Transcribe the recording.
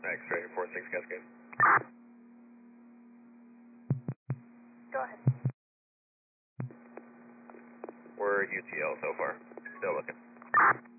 X-ray 46 Cascade. Go ahead. We're UTL so far. Still looking.